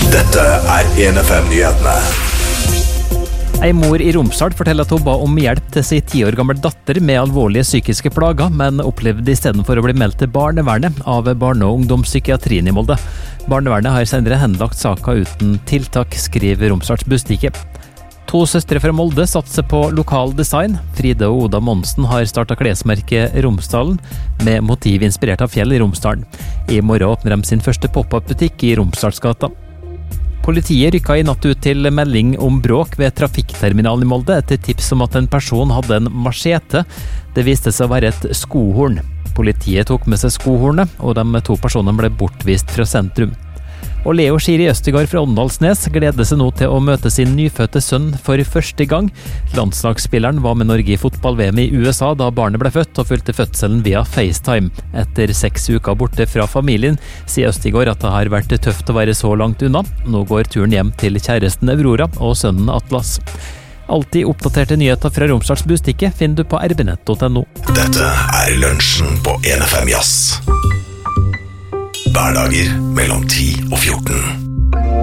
Dette 1FM-nyhetene. En mor i Romsdal forteller at hun ba om hjelp til sin 10 år gammel datter med alvorlige psykiske plager, men opplevde i stedet for å bli meldt til barnevernet av barne- og ungdomspsykiatrien i Molde. Barnevernet har senere henlagt saka uten tiltak, skriver Romsdals Budstikke. 2 søstre fra Molde satser på lokal design. Fride og Oda Monsen har startet klesmerket Romsdalen, med motiv inspirert av fjell i Romsdalen. I morgen åpner de sin første pop-up-butikk i Romsdalsgata. Politiet rykket i natt ut til melding om bråk ved trafikkterminalen i Molde etter tips om at en person hadde en machete. Det viste seg å være et skohorn. Politiet tok med seg skohornet, og de 2 personene ble bortvist fra sentrum. Og Leo Schiri Østegård fra Åndalsnes gleder seg nå til å møte sin nyfødte sønn for første gang. Landslagsspilleren var med Norge i fotball-VM i USA da barnet ble født, og fulgte fødselen via FaceTime. Etter 6 uker borte fra familien, sier Østegård at det har vært tøft å være så langt unna. Nå går turen hjem til kjæresten Aurora og sønnen Atlas. Alltid oppdaterte nyheter fra Romsdals Budstikke finner du på rbnett.no. Dette lunsjen på 1FM Jazz. Hverdager mellom 10 og 14.